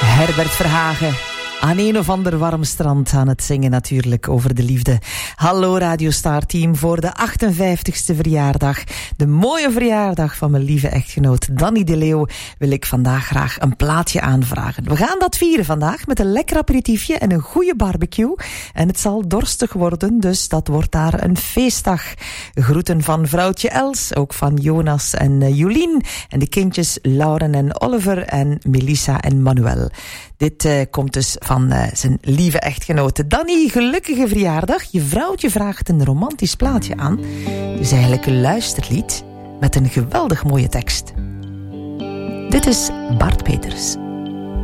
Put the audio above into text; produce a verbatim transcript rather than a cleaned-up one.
Herbert Verhagen. Aan een of ander warm strand aan het zingen natuurlijk over de liefde. Hallo Radio Star Team voor de achtenvijftigste verjaardag. De mooie verjaardag van mijn lieve echtgenoot Danny de Leeuw wil ik vandaag graag een plaatje aanvragen. We gaan dat vieren vandaag met een lekker aperitiefje en een goede barbecue. En het zal dorstig worden, dus dat wordt daar een feestdag. Groeten van vrouwtje Els, ook van Jonas en uh, Jolien. En de kindjes Lauren en Oliver en Melissa en Manuel. Dit uh, komt dus van uh, zijn lieve echtgenote Danny. Gelukkige verjaardag. Je vrouwtje vraagt een romantisch plaatje aan. Dus eigenlijk een luisterlied met een geweldig mooie tekst. Dit is Bart Peters.